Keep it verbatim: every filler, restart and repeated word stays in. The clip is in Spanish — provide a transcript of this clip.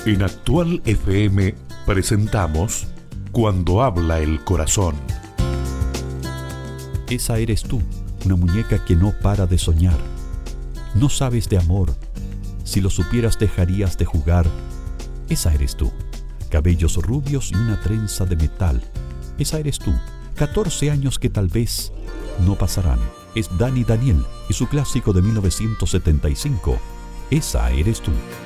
En Actual F M presentamos Cuando habla el corazón. Esa eres tú, una muñeca que no para de soñar. No sabes de amor. Si lo supieras dejarías de jugar. Esa eres tú, cabellos rubios y una trenza de metal. Esa eres tú, catorce años que tal vez no pasarán. Es Dani Daniel y su clásico de mil novecientos setenta y cinco. Esa eres tú.